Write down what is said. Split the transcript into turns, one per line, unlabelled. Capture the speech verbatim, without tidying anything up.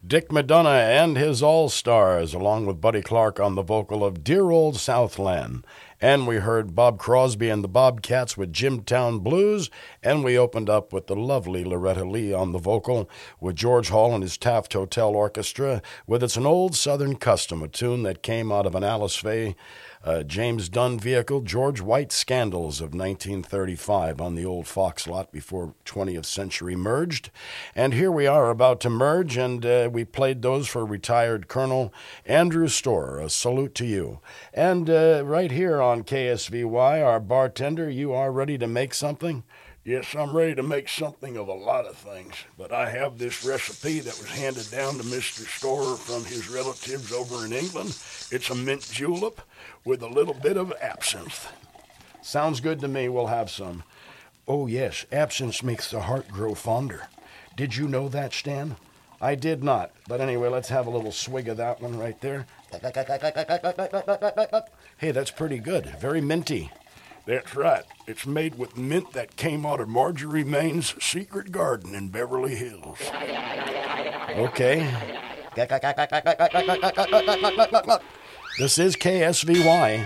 Dick McDonough and his All-Stars, along with Buddy Clark on the vocal of Dear Old Southland. And we heard Bob Crosby and the Bobcats with Jimtown Blues, and we opened up with the lovely Loretta Lee on the vocal, with George Hall and his Taft Hotel Orchestra, with It's an Old Southern Custom, a tune that came out of an Alice Faye uh, James Dunn vehicle, George White Scandals of nineteen thirty-five, on the old Fox lot before twentieth century merged. And here we are about to merge, and uh, we played those for retired Colonel Andrew Storer. A salute to you. And uh, right here on K S V Y, our bartender, you are ready to make something?
Yes, I'm ready to make something of a lot of things, but I have this recipe that was handed down to Mister Storer from his relatives over in England. It's a mint julep with a little bit of absinthe.
Sounds good to me. We'll have some. Oh, yes, absinthe makes the heart grow fonder. Did you know that, Stan? I did not. But anyway, let's have a little swig of that one right there. Hey, that's pretty good. Very minty.
That's right. It's made with mint that came out of Marjorie Maine's secret garden in Beverly Hills.
Okay. This is K S V Y.